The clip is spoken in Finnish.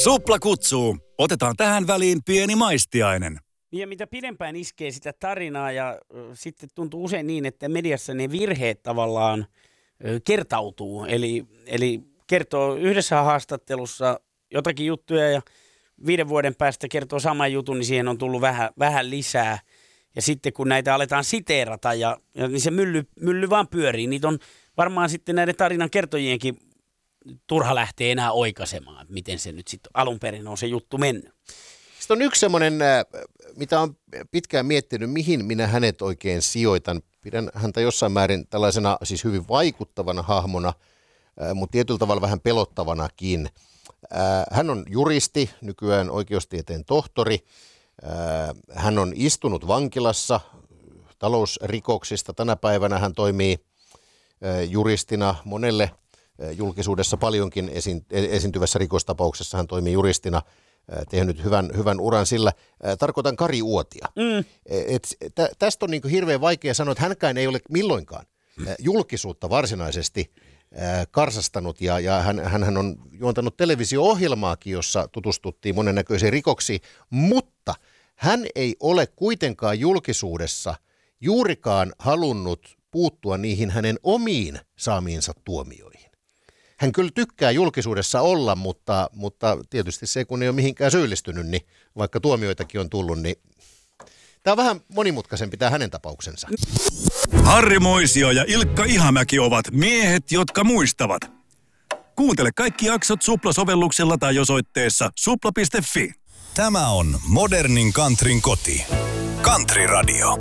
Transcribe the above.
Supla kutsuu. Otetaan tähän väliin pieni maistiainen. Ja mitä pidempään iskee sitä tarinaa ja sitten tuntuu usein niin, että mediassa ne virheet tavallaan kertautuu. Eli kertoo yhdessä haastattelussa jotakin juttuja ja 5 vuoden päästä kertoo saman jutun, niin siihen on tullut vähän lisää. Ja sitten kun näitä aletaan siteerata, niin se mylly vaan pyörii. Niitä on varmaan sitten näiden tarinan kertojienkin turha lähteä enää oikaisemaan, miten se nyt sitten alun perin on se juttu mennyt. Sitten on yksi semmoinen, mitä on pitkään miettinyt, mihin minä hänet oikein sijoitan. Pidän häntä jossain määrin tällaisena siis hyvin vaikuttavana hahmona, mutta tietyllä tavalla vähän pelottavanakin. Hän on juristi, nykyään oikeustieteen tohtori. Hän on istunut vankilassa talousrikoksista. Tänä päivänä hän toimii juristina monelle julkisuudessa paljonkin esiintyvässä rikostapauksessa. Hän toimii juristina, tehnyt hyvän uran sillä. Tarkoitan Kari Uotia. Tästä on niin kuin hirveän vaikea sanoa, että hänkään ei ole milloinkaan julkisuutta varsinaisesti karsastanut ja hän on juontanut televisio-ohjelmaakin, jossa tutustuttiin monennäköisiin rikoksiin, mutta hän ei ole kuitenkaan julkisuudessa juurikaan halunnut puuttua niihin hänen omiin saamiinsa tuomioihin. Hän kyllä tykkää julkisuudessa olla, mutta tietysti se, kun ei ole mihinkään syyllistynyt, niin vaikka tuomioitakin on tullut, niin tämä on vähän monimutkaisempi tämä hänen tapauksensa. Harri Moisio ja Ilkka Ihamäki ovat miehet, jotka muistavat. Kuuntele kaikki jaksot Supla-sovelluksella tai osoitteessa supla.fi. Tämä on modernin countryn koti. Country Radio.